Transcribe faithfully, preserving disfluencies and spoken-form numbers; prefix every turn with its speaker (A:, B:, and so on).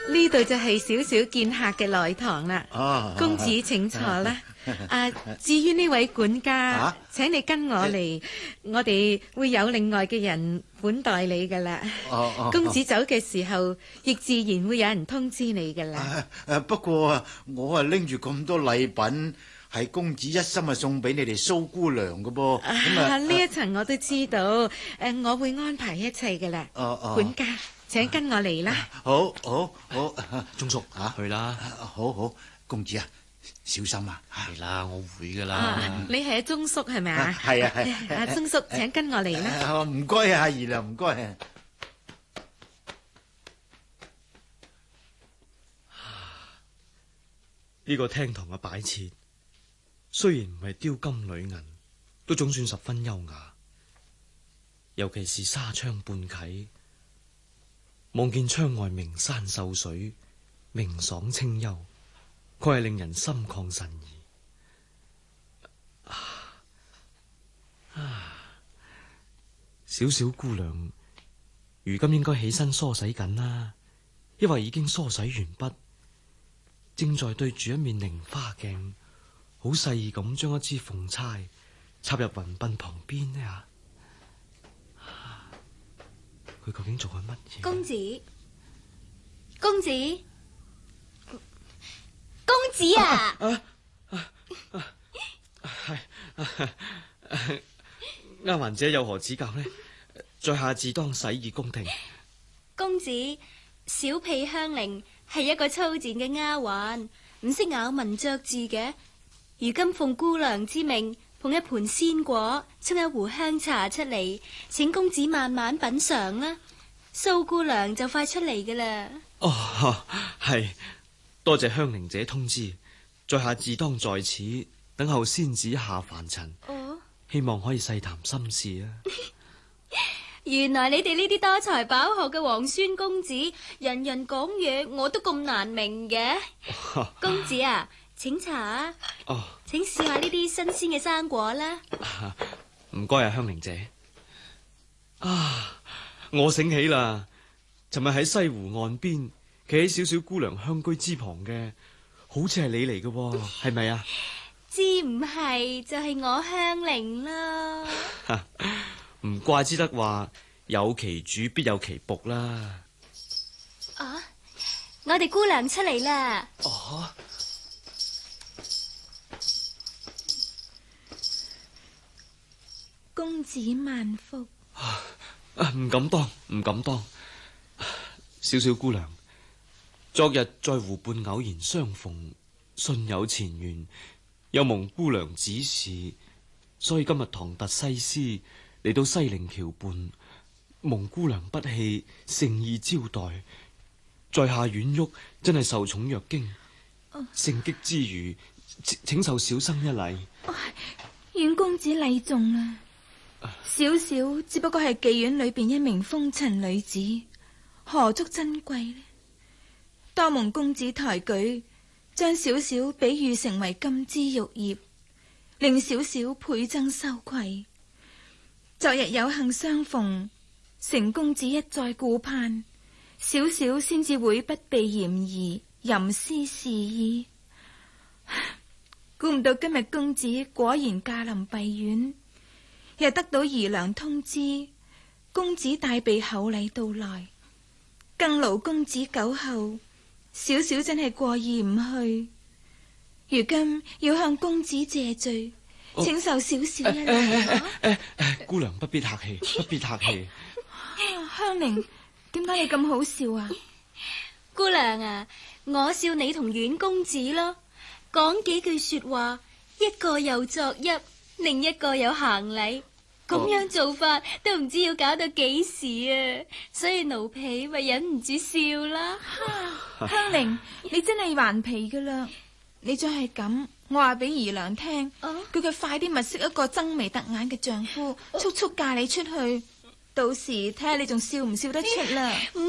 A: 呢度就係少少見客嘅內堂啦。
B: 啊，
A: 公子請坐啦。啊，至於呢位管家，
B: 啊、
A: 請你跟我嚟，我哋會有另外嘅人款待你噶啦。
B: 哦哦、
A: 公子走嘅時候，亦自然會有人通知你噶啦。
B: 誒、啊，不過啊，我啊拎住咁多禮品，係公子一心啊送俾你哋蘇姑娘噶噃。咁啊，
A: 呢一層我都知道。誒，我會安排一切噶啦。
B: 哦哦、
A: 管家，請跟我嚟啦。
B: 好，好，好，
C: 鐘叔
B: 啊，
C: 去啦。
B: 好好，公子啊，小心啊。
C: 係啦，我會噶啦。
A: 啊、你係鐘叔係咪啊？
B: 係啊係。
A: 阿鐘叔，請跟我嚟啦。
B: 唔該啊，姨娘，唔該。
C: 呢個廳堂嘅擺設，雖然唔係雕金女銀，都總算十分優雅。尤其是紗窗半啟，望見窗外名山秀水，明爽清幽，確係令人心曠神怡。啊啊！小小姑娘，如今應該起身梳洗緊啦，因為已經梳洗完畢，正在對住一面菱花鏡，好細意咁將一支鳳釵插入雲鬢旁邊呢吓。佢究竟做緊乜嘢？
D: 公子，公子，公子啊！
C: 係丫鬟姐有何指教呢？在下自當洗耳恭聽。
D: 公子，小婢香菱係一個粗賤嘅丫鬟，唔識咬文嚼字嘅。如今奉姑娘之命，捧一盤鮮果，沖一壺香茶出嚟，請公子慢慢品嘗啦。蘇姑娘就快出嚟噶啦。
C: 哦，係，多謝香菱姐通知，在下自當在此等候仙子下凡塵。
D: 哦，
C: 希望可以細談心事啊。
D: 原來你哋呢啲多才飽學嘅皇孫公子，人人講嘢我都咁難明嘅。公子啊，請茶啊。
C: 哦，
D: 請試下呢啲新鮮嘅生果啦。
C: 唔該啊，香菱姐。啊，我醒起啦，尋日喺西湖岸邊企喺小小姑娘香居之旁嘅，好似係你嚟嘅，係咪啊？
D: 知唔係就係我香菱啦。
C: 唔怪之得話有其主必有其僕啦。
D: 啊，我哋姑娘出嚟啦。
C: 哦，
D: 公子萬福。
C: 啊，唔敢當，唔敢當。小小姑娘，昨日在湖畔偶然相逢，信有前緣，又蒙姑娘指示，所以今日堂特西施嚟到西泠橋畔，蒙姑娘不棄，誠意招待，在下婉玉真係受寵若驚，盛極之餘，請受小生一禮。
E: 阮公子禮重啦。小小只不過係妓院裏邊一名風塵女子，何足珍貴呢？多蒙公子抬舉，將小小比喻成為金枝玉葉，令小小倍增羞愧。昨日有幸相逢，成公子一再顧盼，小小先至會不避嫌疑，吟詩示意。估唔到今日公子果然駕臨閉院，又得到姨娘通知，公子帶備厚禮到來，更勞公子久候，小小真係過意唔去。如今要向公子謝罪，哦、請受小小一禮。
C: 姑娘不必客氣，不必客氣。
E: 香菱，點解你咁好笑啊？
D: 姑娘啊，我笑你同阮公子咯，講幾句說話，一個又作揖，另一個有行禮，咁樣做法都唔知要搞到幾時啊！所以奴婢咪忍唔住笑啦。
E: 香菱，你真係頑皮噶啦！你再係咁，我話俾姨娘聽，叫佢、啊、快啲物色一個爭眉突眼嘅丈夫，速速嫁你出去。到時睇下你仲笑唔笑得出啦。